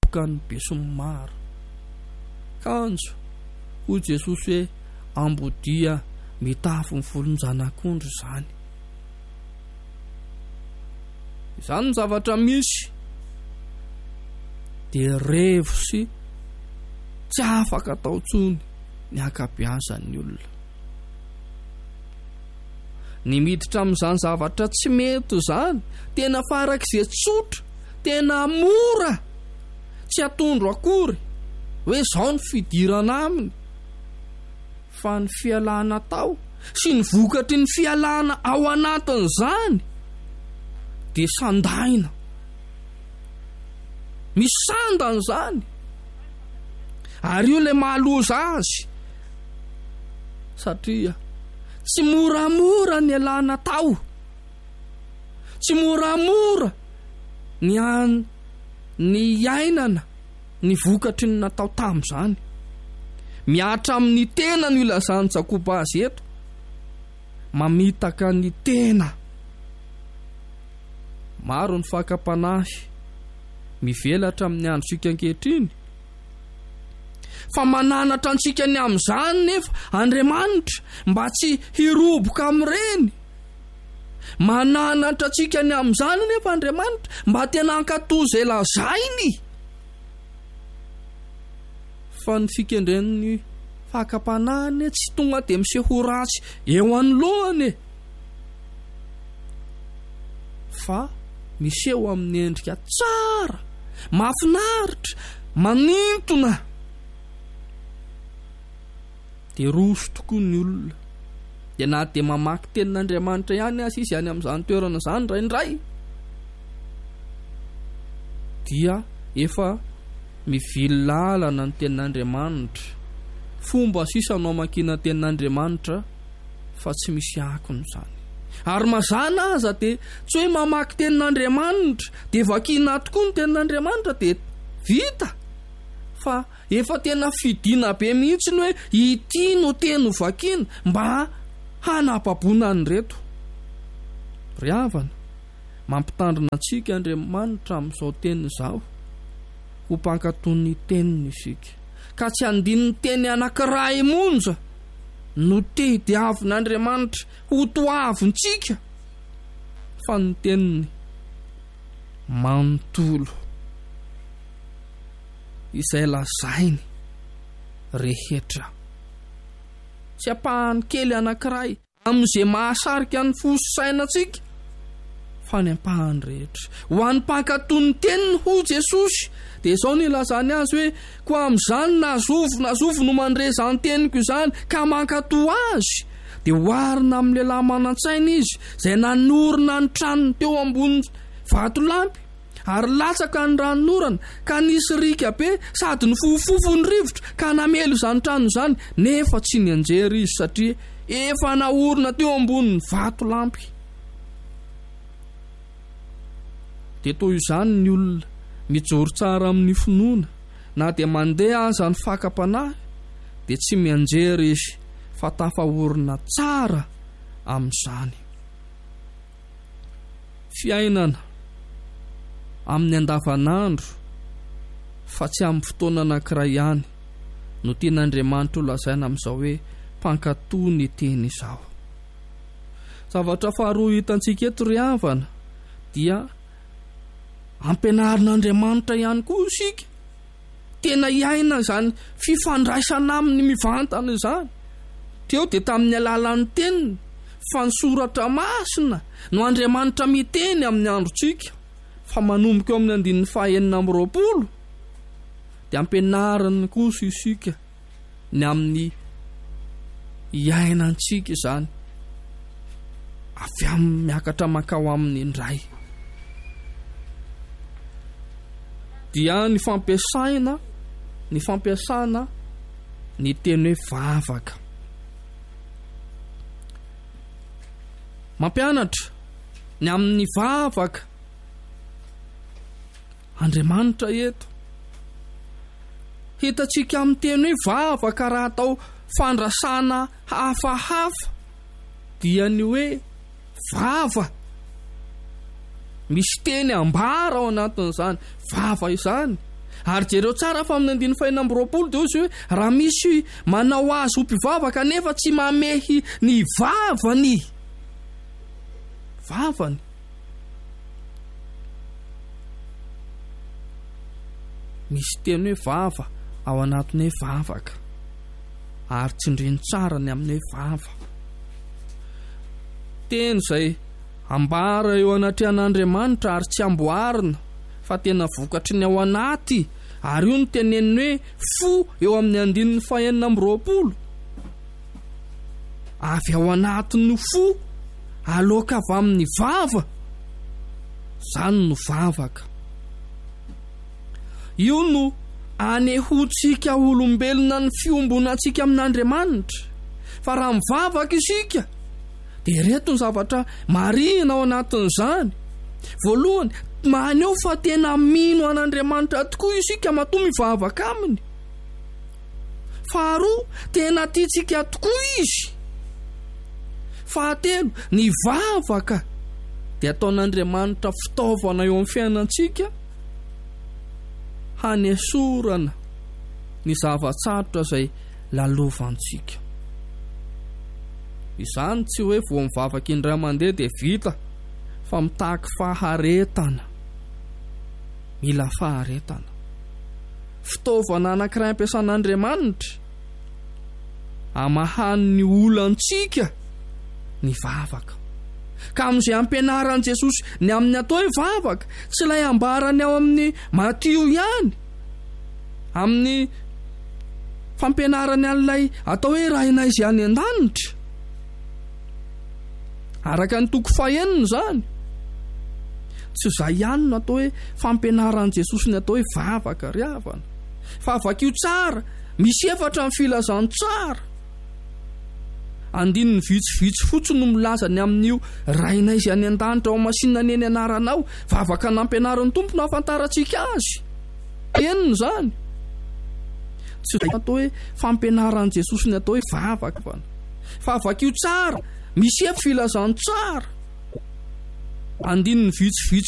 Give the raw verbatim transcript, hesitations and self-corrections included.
vopoka ny be sy ny maro. Kanjo hoy Jesosy hoe ambodia mitafo ny volon-janak'ondry izany. Izany ny zavatra misy dia revo sy tsy afaka atao tsony ny akabeazan'ny olona. Ny miditra amin'izany zavatra tsy mety izany tena farak'izay tsotra, tena mora, tsy atondro akory hoe izao ny fidirana aminy, fa ny fialana tao sy ny vokatry ny fialana ao anatin'izany dia sandaina, misy sandana izany. Ary io le mahaloza azy satria tsy moramora ny alana tao, tsy moramora ny an ny iainana ny vokatry ny natao tamin'izany. Miatra amin'ny tena ny ilazany Jakoba azy eto, mamitaka ny tena. Maro ny fakapanahy mivelatra amin'ny androntsika ankehitriny, fa mananatra antsika ny amin'izany nefa Andriamanitra mba tsy hiroboka amin'ireny. Mananatra antsika ny amin'izany nefa Andriamanitra mba tena hankatoza izay lazainy. Fa ny fikendren'ny fakapanahany tsy tonga dia miseho ratsy eo anoloany, fa miseho amin'ny endrika tsara, mahafinaritra, manintona. Dia roso tokoa ny olona dia na dia mamaky tenin'Andriamanitra ihany azy izy any amin'izany toerana izany raindray, dia efa mivily lalana ny tenin'Andriamanitra, fomba sisa no amakiana tenin'Andriamanitra fa tsy misy akony izany. Ary mazana aza dia tsy hoe mamaky tenin'Andriamanitra dia vakiana tokoa ny tenin'Andriamanitra dia vita, fa efa tena fidina be mihitsy ny hoe ity no teny ho vakiana mba hanapaboana an'ireto. Ry havana, mampitandrina antsika Andriamanitra amin'izao teny izao ho mpankatony ny teniny isika, ka tsy andiny ny teny anankiray monja no tediavin'Andriamanitra ho toavintsika, fa ny teniny manontolo izay lazainy rehetra. Tsy apahany kely anankiray amin'izay mahasarika ny fosainantsika, fa ny ampahany rehetra. Ho an'ny mpankatony teniny ho Jesosy dia izao ny ilazany azy hoe koa amin'izany nazovo nazovo no mandre izany teniko izany ka mankato azy, dia hoarina amin'ny lehilahy manan-tsaina izy izay nanorina ny tranony teo ambony vato lampy, ary latsaka ny ranonorana ka nisy rika be sady ny fofofo ny rivotra ka namelo izany trano izany, nefa tsy nianjery izy satria efa naorina teo ambonin'ny vato lampy. Dia toy izany ny olona mijoro tsara amin'ny finoana, na dia mandeha aza ny fakapanahy dia tsy mianjery izy fa tafahorina tsara amin'izany. Fiainana amin'ny andavanandro fa tsy amin'ny fotoana anankiray ihany no tian'Andriamanitra ho lazaina amin'izao hoe mpankatoa ny teny izao. Zavatra faharoa hitantsika eto ry havana dia ampianarin'Andriamanitra ihany koa isika tena iaina izany fifandraisana amin'ny mivantana izany. Teo dia tamin'ny alalan'ny teniny, fa ny soratra masina no Andriamanitra miteny amin'ny androntsika, fa manomboka eo amin'ny andininy fahaenina amby roapolo dia ampianariny kosa isika ny amin'ny iainantsika izany avy amin'ny miakatra makao amin'ny indray. Dia ny fampiasaina ny fampiasana ny teny hoe vavaka. Mampianatra ny amin'ny vavaka Andriamanitra eto. Hitantsika amin'ny teny hoe vavaka raha atao fandrasana hafahafa dia ny hoe vava. Misy teny ambara ao anatin'izany vava izany, ary jereo tsara fa amin'ny andiny faina amby roapolo dia ozy hoe raha misy manao azy ho mpivavaka nefa tsy mamehy ny vavany vavany misy teny hoe vava ao anatiny hoe vavaka ary tsindriny tsara ny amin'ny hoe vava teny izay ambara eo anatrehan'Andriamanitra ary tsy amboarina fa tena vokatry ny ao anaty ary io ny teneniny hoe fo eo amin'ny andininy fahenina amby roapolo avy ao anatiny fo aloka avy amin'ny vava zany no vavaka io no anehoantsika olombelona ny fiombonantsika amin'Andriamanitra fa raha mivavaka isika dia reto ny zavatra marina ao anatin'izany voalohany maneho fa tena mino an'Andriamanitra tokoa isika matoa mivavaka aminy faharoa tena tiantsika tokoa izy fahatelo ny vavaka dia ataon'Andriamanitra fitaovana eo amin'ny fiainantsika hanesorana ny zava-tsarotra izay lalovantsika izany tsy hoe vao mivavaka indray mandeha dia vita fa mitaky faharetana mila faharetana fitaovana anankiray ampiasan'Andriamanitra amahan'ny olantsika ny vavaka ka amin'izay ampianaran'i Jesosy ny amin'ny atao hoe vavaka tsy ilay ambarany ao amin'ny Matio ihany amin'ny fampianarany an'ilay atao hoe rainay izay any an-danitra araka ny toko fahenina zany tsy izay ihany no atao hoe fampianaran'i Jesosy ny atao hoe vavaka ry havana fa avak'io tsara misy efatra ny filazany tsara andininy vitsivitsy fotsiny no milaza ny amin'io rainay izay any an-danitra ao masinina neny anaranao vavaka nampianaran'ny tompo no ahafantarantsika azy enina zany tsy atao hoe fampianaran'i Jesosy ny atao hoe vavaka fa avak'io tsara misy efatra filazany tsara andininy vitsivitsy